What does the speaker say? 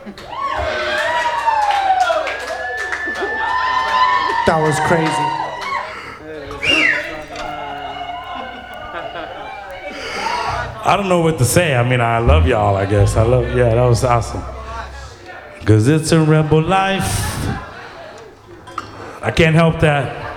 That was crazy. I don't know what to say. I mean, I love y'all, I guess. Yeah, that was awesome. Cause it's a rebel life. I can't help that.